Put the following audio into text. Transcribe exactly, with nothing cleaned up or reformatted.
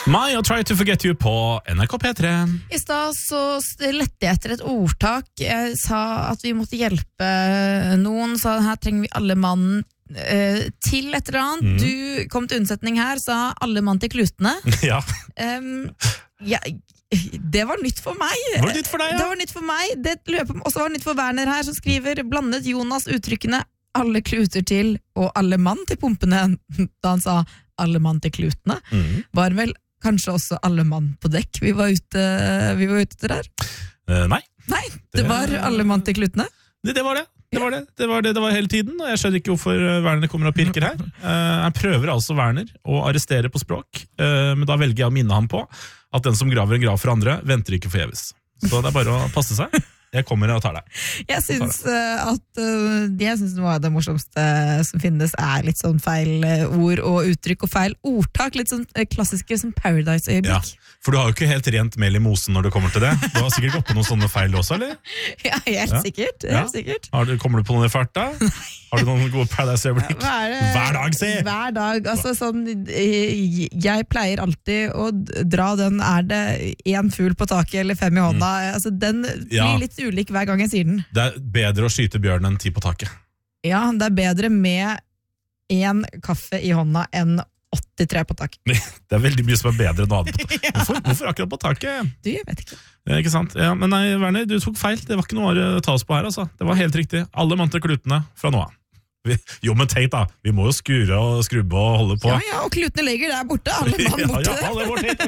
My, I'll try to forget you på N R K P tre. I stad så lette jeg etter et ordtak. Jeg sa at vi måtte hjelpe noen, sa her trenger vi alle mann eh, til et eller annet. Mm. Du kom til unnsetning her, sa alle mann til klutene. Ja. Um, ja, det var nytt for meg. Var det nytt for deg, ja? Det var nytt for meg. Det løper, også var det nytt for Werner her, som skriver blandet Jonas uttrykkene alle kluter til og alle mann til pumpene, da han sa alle mann til klutene. Mm. Var vel kanskje også alle mann på dekk vi var ute, vi var ute der? Uh, nei. Nei, det, det var alle mann til klutene. Det, det var det. Det var det. Det var det det var hele tiden, og jeg skjønner ikke hvorfor Werner kommer og pirker her. Uh, han prøver altså Werner å arrestere på språk, uh, men da velger jeg å minne ham på at den som graver en grav for andre, venter ikke forgjeves. Så det er bare å passe seg. Jeg kommer og tar deg. Jeg synes uh, at uh, jeg synes noe av det morsomste som finnes er litt sånn feil ord og uttrykk og feil ordtak, litt sånn klassiske som Paradise-øyeblikk. Ja, for du har jo ikke helt rent mel i mosen når det kommer til det. Du har sikkert gått på noen sånne feil også, eller? Ja, helt ja. sikkert. Helt ja. sikkert. Har du, kommer du på noen i farta? Har du noen gode Paradise-øyeblikk? Hver dag, si! Hver dag, altså sånn, jeg pleier alltid å dra den, er det en fugl på taket eller fem i hånda, mm. altså den blir ja. litt ulik hver gang jeg sier den. Det er bedre å skyte bjørn enn ti på taket. Ja, det er bedre med en kaffe i hånda enn åttitre på taket. Det er veldig mye som er bedre enn å ha det på taket. Ja. Hvorfor, hvorfor akkurat på taket? Du, jeg vet ikke. Ja, ikke sant? Ja, men nei, Werner, du tok feil. Det var ikke noe å ta oss på her, altså. Det var helt riktig. Alle mann til klutene fra nå av. Vi, jo, men tenk da, vi må jo skure og skrubbe og holde på. Ja, ja, og klutene ligger der borte. Alle mann borte. Ja, ja, alle borte.